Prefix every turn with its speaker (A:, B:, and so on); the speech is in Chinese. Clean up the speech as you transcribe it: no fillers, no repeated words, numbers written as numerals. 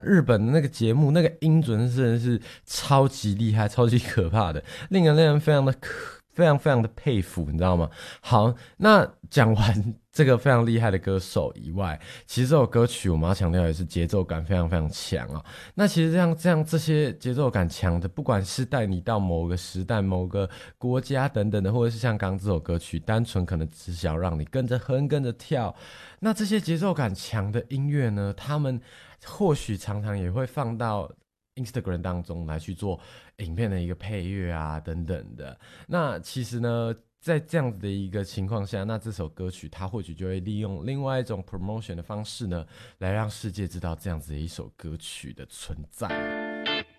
A: 日本的那个节目，那个音准真的是超级厉害、超级可怕的，令人非常非常的佩服，你知道吗？好，那讲完这个非常厉害的歌手以外，其实这首歌曲我们要强调的是节奏感非常非常强啊。那其实这样这些节奏感强的，不管是带你到某个时代、某个国家等等的，或者是像刚刚这首歌曲，单纯可能只想让你跟着哼、跟着跳。那这些节奏感强的音乐呢，他们或许常常也会放到 Instagram 当中来去做影片的一个配乐啊等等的。那其实呢，在这样子的一个情况下，那这首歌曲它或许就会利用另外一种 promotion 的方式呢，来让世界知道这样子的一首歌曲的存在。